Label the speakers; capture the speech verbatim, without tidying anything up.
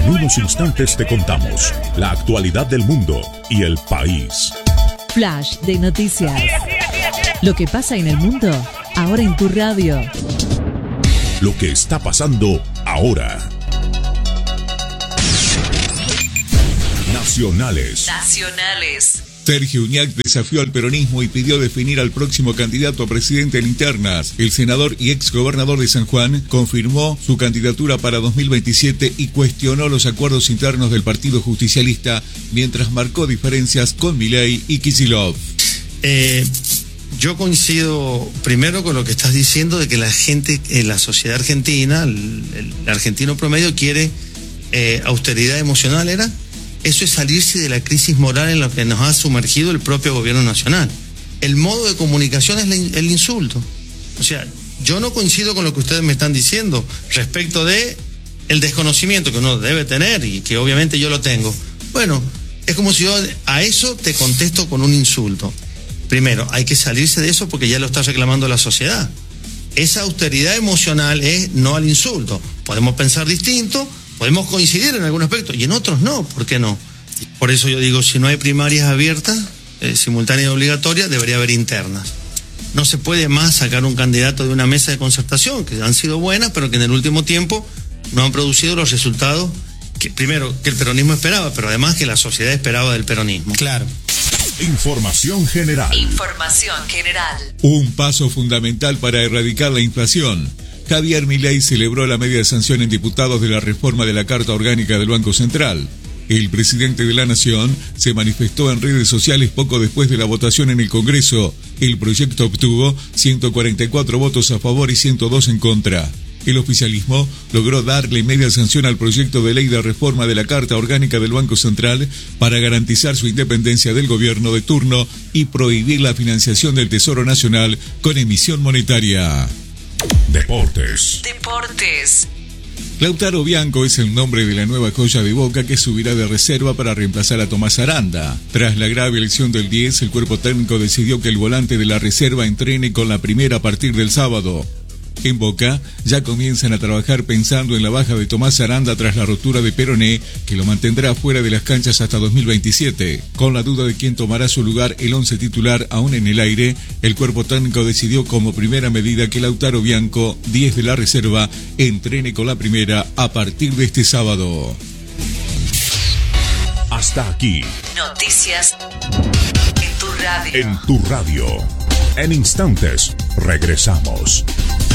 Speaker 1: En unos instantes te contamos la actualidad del mundo y el país.
Speaker 2: Flash de noticias. Lo que pasa en el mundo, ahora en tu radio.
Speaker 1: Lo que está pasando ahora. Nacionales.
Speaker 2: Nacionales.
Speaker 3: Sergio Uñac desafió al peronismo y pidió definir al próximo candidato a presidente en internas. El senador y exgobernador de San Juan confirmó su candidatura para dos mil veintisiete y cuestionó los acuerdos internos del Partido Justicialista mientras marcó diferencias con Milei y Kicillof.
Speaker 4: Eh, yo coincido primero con lo que estás diciendo de que la gente, eh, la sociedad argentina, el, el argentino promedio quiere eh, austeridad emocional, ¿era? Eso es salirse de la crisis moral en la que nos ha sumergido el propio gobierno nacional. El modo de comunicación es el insulto. O sea, yo no coincido con lo que ustedes me están diciendo respecto de el desconocimiento que uno debe tener y que obviamente yo lo tengo. Bueno, es como si yo a eso te contesto con un insulto. Primero, hay que salirse de eso porque ya lo está reclamando la sociedad. Esa austeridad emocional es no al insulto. Podemos pensar distinto, podemos coincidir en algún aspecto y en otros no, ¿por qué no? Por eso yo digo, si no hay primarias abiertas, eh, simultáneas y obligatorias, debería haber internas. No se puede más sacar un candidato de una mesa de concertación, que han sido buenas, pero que en el último tiempo no han producido los resultados que, primero, que el peronismo esperaba, pero además que la sociedad esperaba del peronismo.
Speaker 3: Claro.
Speaker 1: Información general.
Speaker 2: Información general.
Speaker 3: Un paso fundamental para erradicar la inflación. Javier Milei celebró la media sanción en diputados de la reforma de la Carta Orgánica del Banco Central. El presidente de la Nación se manifestó en redes sociales poco después de la votación en el Congreso. El proyecto obtuvo ciento cuarenta y cuatro votos a favor y ciento dos en contra. El oficialismo logró darle media sanción al proyecto de ley de reforma de la Carta Orgánica del Banco Central para garantizar su independencia del gobierno de turno y prohibir la financiación del Tesoro Nacional con emisión monetaria.
Speaker 1: Deportes.
Speaker 2: Deportes.
Speaker 3: Lautaro Bianco es el nombre de la nueva joya de Boca que subirá de reserva para reemplazar a Tomás Aranda. Tras la grave lesión del diez, el cuerpo técnico decidió que el volante de la reserva entrene con la primera a partir del sábado. En Boca ya comienzan a trabajar pensando en la baja de Tomás Aranda tras la rotura de peroné, que lo mantendrá fuera de las canchas hasta dos mil veintisiete. Con la duda de quién tomará su lugar, el once titular aún en el aire, el cuerpo técnico decidió como primera medida que Lautaro Bianco, diez de la reserva, entrene con la primera a partir de este sábado.
Speaker 1: Hasta aquí.
Speaker 2: Noticias en tu radio.
Speaker 1: En tu radio. En instantes, regresamos.